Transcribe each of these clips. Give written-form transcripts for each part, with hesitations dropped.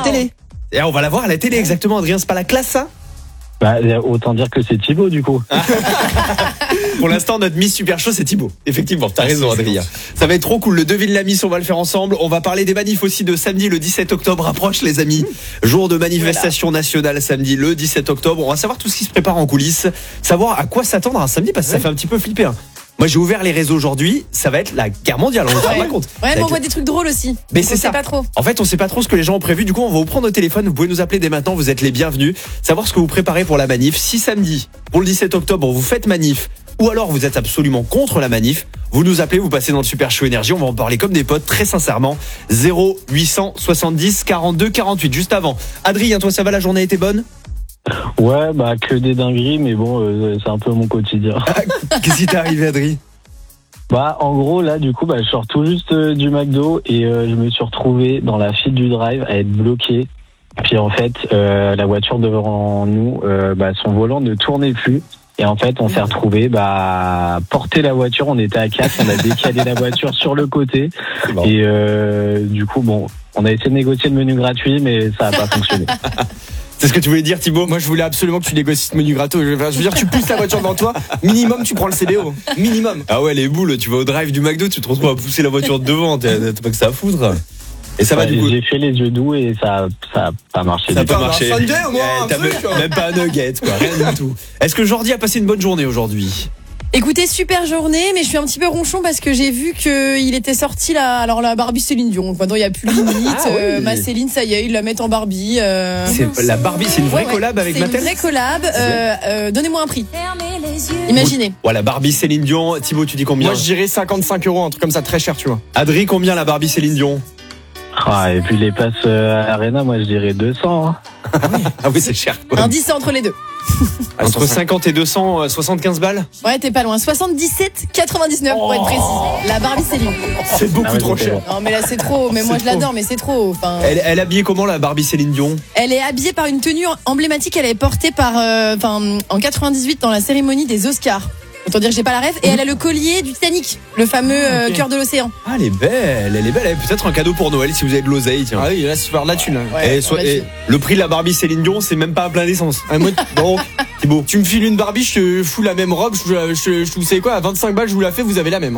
télé. Et on va la voir à la télé, exactement, Adrien, c'est pas la classe ça? Bah, autant dire que c'est Thibaut du coup. Pour l'instant, notre Miss Super Show, c'est Thibaut. Effectivement, t'as raison, Adrien. Ça va être trop cool. Le devine la Miss, on va le faire ensemble. On va parler des manifs aussi de samedi, le 17 octobre. Approche, les amis. Jour de manifestation nationale samedi, le 17 octobre. On va savoir tout ce qui se prépare en coulisses. Savoir à quoi s'attendre un samedi, parce que ça fait un petit peu flipper. Moi, j'ai ouvert les réseaux aujourd'hui. Ça va être la guerre mondiale. On se rend pas compte. Ouais, mais on voit des trucs drôles aussi. Mais c'est ça. Pas trop. En fait, on sait pas trop ce que les gens ont prévu. Du coup, on va vous prendre au téléphone. Vous pouvez nous appeler dès maintenant. Vous êtes les bienvenus. Savoir ce que vous préparez pour la manif. Si samedi, pour le 17 octobre, vous faites manif, ou alors vous êtes absolument contre la manif, vous nous appelez, vous passez dans le Super Show Énergie. On va en parler comme des potes, très sincèrement. 0870 42 48. Juste avant. Adrien, toi, ça va? La journée a été bonne? Ouais, bah que des dingueries, mais bon, c'est un peu mon quotidien. Qu'est-ce qui t'est arrivé, Adrien? Bah en gros là du coup je sors tout juste du McDo et je me suis retrouvé dans la file du drive à être bloqué. Puis en fait la voiture devant nous, son volant ne tournait plus. Et en fait on s'est retrouvé porter la voiture, on était à 4, on a décalé la voiture sur le côté. Bon. Et du coup on a essayé de négocier le menu gratuit mais ça n'a pas fonctionné. C'est ce que tu voulais dire, Thibaut? Moi, je voulais absolument que tu négocies ce menu gratos. Je veux dire, tu pousses la voiture devant toi, minimum, tu prends le CBO. Minimum. Ah ouais, les boules, tu vas au drive du McDo, tu te retrouves à pousser la voiture de devant, t'as pas que ça à foutre. Et ça va du coup? J'ai fait les yeux doux et ça a pas marché. Ça a pas marché. Un Sunday, au moins, t'as même pas un nugget, quoi, rien du tout. Est-ce que Jordi a passé une bonne journée aujourd'hui? Écoutez, super journée, mais je suis un petit peu ronchon parce que j'ai vu qu'il était sorti la Barbie Céline Dion. Maintenant, il n'y a plus de limite. Oui. Ma Céline, ça y est, ils la mettent en Barbie. La Barbie, c'est une vraie collab avec Mattel? C'est une vraie collab. Donnez-moi un prix. Imaginez. Voilà, Barbie Céline Dion. Thibaut, tu dis combien? Moi, je dirais 55 €, un truc comme ça, très cher, tu vois. Adrien, combien la Barbie Céline Dion? Ah, et puis les passes à l'Arena, moi je dirais 200. Hein. Ah oui, c'est cher. Un 10 entre les deux. Entre 50 et 200, 75 balles? Ouais, t'es pas loin. 77,99 pour être précis. La Barbie Céline. C'est beaucoup trop cher. Non, mais là c'est trop. Mais moi je l'adore, mais c'est trop. Enfin. Elle est habillée comment, la Barbie Céline Dion? Elle est habillée par une tenue emblématique. Elle est portée par, en 98 dans la cérémonie des Oscars. Autant dire que j'ai pas la rêve. Et elle a le collier du Titanic, le fameux cœur de l'océan. Ah, elle est belle. Elle est peut-être un cadeau pour Noël si vous avez de l'oseille, tiens. Ah oui, là, c'est faire de la thune. Ouais, et le prix de la Barbie Céline Dion, c'est même pas un plein d'essence. Donc, Thibaut, tu me files une Barbie, je te fous la même robe, vous savez quoi, à 25 balles, je vous la fais, vous avez la même.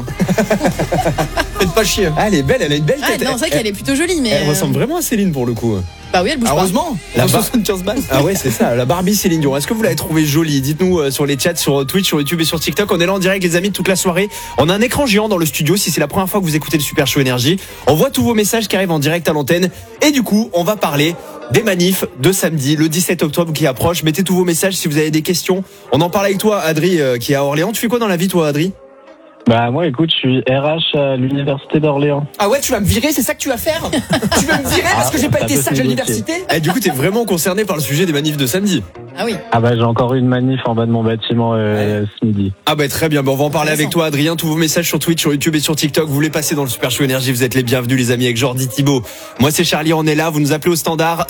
Faites pas chier. Ah, elle est belle, elle a une belle tête. Non, c'est vrai qu'elle est plutôt jolie, mais. Elle ressemble vraiment à Céline pour le coup. Bah oui, elle bouge pas. Heureusement, La 75 balles. Ah ouais, c'est ça, la Barbie Céline Dion. Est-ce que vous l'avez trouvée jolie? Dites-nous sur les chats, sur Twitch, sur YouTube et sur TikTok. On est là en direct, les amis, toute la soirée. On a un écran géant dans le studio. Si c'est la première fois que vous écoutez le Super Show Énergie, on voit tous vos messages qui arrivent en direct à l'antenne. Et du coup, on va parler des manifs de samedi, le 17 octobre qui approche. Mettez tous vos messages si vous avez des questions. On en parle avec toi, Adri, qui est à Orléans. Tu fais quoi dans la vie, toi, Adri? Bah moi écoute, je suis RH à l'université d'Orléans. Ah ouais, tu vas me virer, c'est ça que tu vas faire? Tu vas me virer parce que j'ai pas été sage à l'université? Et du coup, t'es vraiment concerné par le sujet des manifs de samedi? Ah oui. Ah bah j'ai encore une manif en bas de mon bâtiment ce midi. Ah bah très bien, on va en parler avec toi, Adrien. Tous vos messages sur Twitch, sur YouTube et sur TikTok, vous voulez passer dans le Super Show Énergie, vous êtes les bienvenus les amis, avec Jordi, Thibaut. Moi c'est Charlie, on est là, vous nous appelez au standard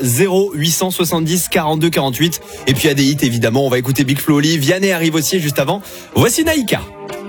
0870 42 48. Et puis à des hits évidemment, on va écouter Big Flo, Oli, Vianney arrive aussi juste avant. Voici Naïka.